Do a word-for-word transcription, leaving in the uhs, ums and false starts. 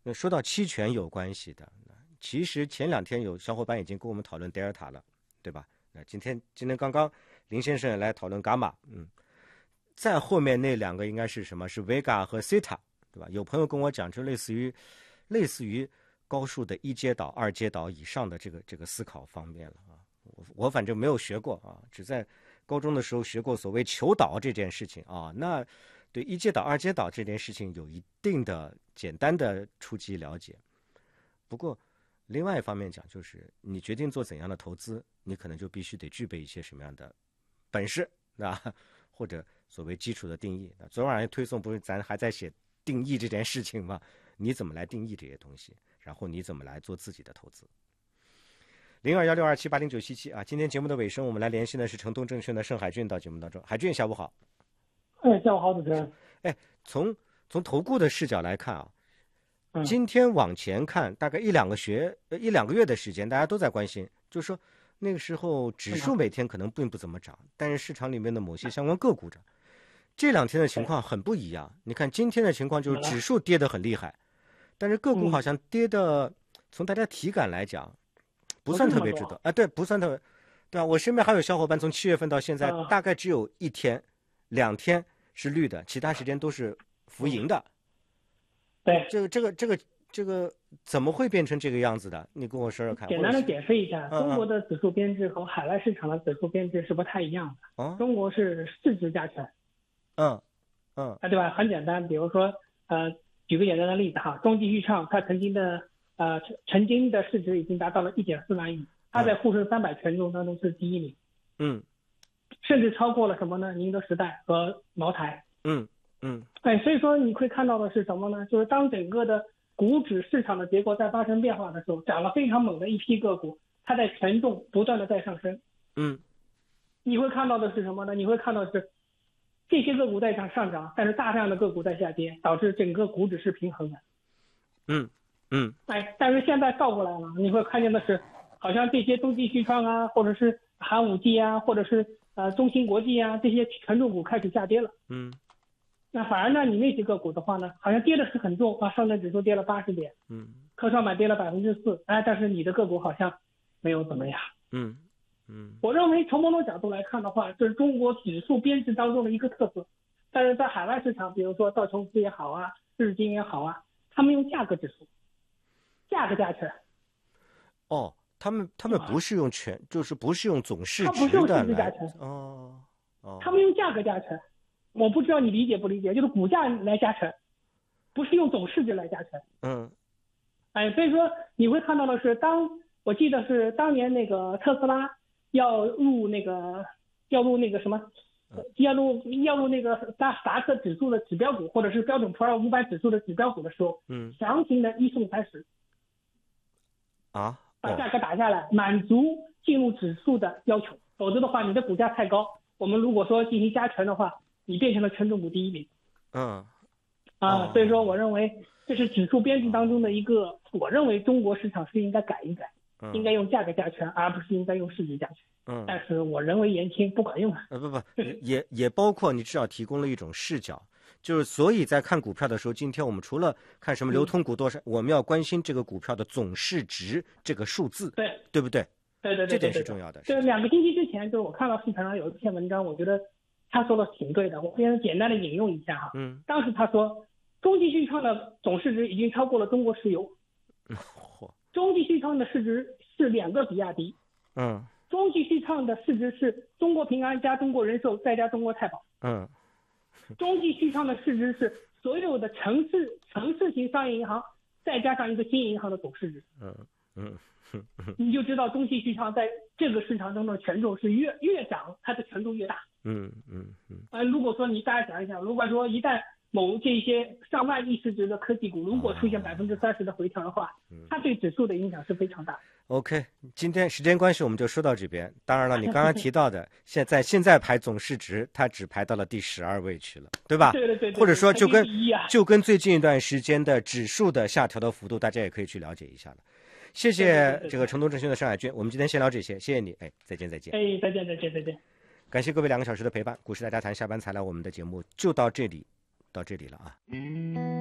那说到期权有关系的，其实前两天有小伙伴已经跟我们讨论德尔塔了，对吧？那今天今天刚刚林先生也来讨论伽马，嗯，再后面那两个应该是什么？是 Vega 和 Theta， 对吧？有朋友跟我讲，就类似于类似于高数的一阶导、二阶导以上的这个这个思考方面了啊。我我反正没有学过啊，只在高中的时候学过所谓求导这件事情啊。那对一阶导、二阶导这件事情有一定的简单的初级了解。不过另外一方面讲，就是你决定做怎样的投资，你可能就必须得具备一些什么样的本事啊，或者所谓基础的定义。昨晚上推送不是咱还在写定义这件事情吗？你怎么来定义这些东西，然后你怎么来做自己的投资。零二幺六二七八零九七七啊，今天节目的尾声，我们来联系的是城东证券的盛海俊到节目当中。海俊，下午好。 哎，下午好，主持人。 哎，从从投顾的视角来看啊，嗯、今天往前看，大概一两个学一两个月的时间，大家都在关心，就是说那个时候指数每天可能并不怎么涨，嗯、但是市场里面的某些相关个股涨。这两天的情况很不一样，你看今天的情况就是指数跌得很厉害，但是个股好像跌的，嗯、从大家体感来讲，不算特别值得啊，对，不算特别，对啊，我身边还有小伙伴从七月份到现在，大概只有一天。两天是绿的，其他时间都是浮盈的。 对， 这个这个这个这个怎么会变成这个样子的？你跟我说说看。 简单的解释一下，中国的指数编制和海外市场的指数编制是不太一样的。 哦、 中国是市值加权。 嗯嗯， 啊，对吧？很简单，比如说呃，举个简单的例子哈，中继续创它曾经的呃曾经的市值已经达到了一点四万亿，它在沪深三百权重当中是第一名。 嗯。 甚至超过了什么呢？宁德时代和茅台。 嗯嗯， 哎，所以说你会看到的是什么呢？就是当整个的股指市场的结构在发生变化的时候，涨了非常猛的一批个股，它在权重不断的在上升。 嗯， 你会看到的是什么呢？你会看到的是这些个股在涨上涨，但是大量的个股在下跌，导致整个股指是平衡的。 嗯嗯， 哎，但是现在倒过来了，你会看见的是，好像这些中继续创啊，或者是寒武纪啊，或者是呃，中芯国际啊，这些权重股开始下跌了。 嗯， 那反而呢，你那些个股的话呢，好像跌的是很重啊，上证指数跌了八十点， 嗯， 科创板跌了百分之四，哎，但是你的个股好像没有怎么样。 嗯嗯， 我认为从某种角度来看的话，这是中国指数编制当中的一个特色。但是在海外市场，比如说道琼斯也好啊，日经也好啊，他们用价格指数，价格加权。 哦。他们他们不是用权，就是不是用总市值的来， 他不是用市值加权， 哦哦， 他们用价格加权，我不知道你理解不理解，就是股价来加权，不是用总市值来加权。 嗯， 哎，所以说你会看到的是，当我记得是当年那个特斯拉要入那个要入那个什么，要入要入那个达达克指数的指标股，或者是标准普尔五百指数的指标股的时候， 嗯， 强行的一送三十， 啊。 把价格打下来，满足进入指数的要求，否则的话，你的股价太高。我们如果说进行加权的话，你变成了权重股第一名。 嗯， 啊， 哦、 所以说我认为这是指数编制当中的一个，我认为中国市场是应该改一改， 嗯、 应该用价格加权，而不是应该用市值加权。 嗯， 但是我认为言轻不管用啊。 呃不不，也也包括你至少提供了一种视角。就是所以在看股票的时候，今天我们除了看什么流通股多少，嗯、我们要关心这个股票的总市值这个数字， 对对不对？ 对对对， 这点是重要的。 对，两个星期之前，就是我看到市场上有一篇文章，我觉得他说的挺对的，我先简单的引用一下哈。 嗯。 当时他说，中继续创的总市值已经超过了中国石油。 嚯！ 中继续创的市值是两个比亚迪。 嗯。 中继续创的市值是中国平安加中国人寿再加中国太保。 嗯。 中继续创的市值是所有的城市城市型商业银行再加上一个新银行的总市值。 嗯嗯， 你就知道中继续创在这个市场中的权重是越越涨，它的权重越大。 嗯嗯嗯。 呃，如果说你大家想一想，如果说一旦某这些上万亿市值的科技股如果出现百分之三十的回调的话，它对指数的影响是非常大的。 OK， 今天时间关系我们就说到这边。当然了，你刚刚提到的，现在现在排总市值，它只排到了第十二位去了，对吧？ 对对 对, 对。 或者说就跟、 啊、 就跟最近一段时间的指数的下调的幅度，大家也可以去了解一下了。谢谢这个城东证券的盛海军，我们今天先聊这些，谢谢你，哎，再见再见。 哎，再见再见再见。 感谢各位两个小时的陪伴，股市大家谈下班才来，我们的节目就到这里，到这里了啊。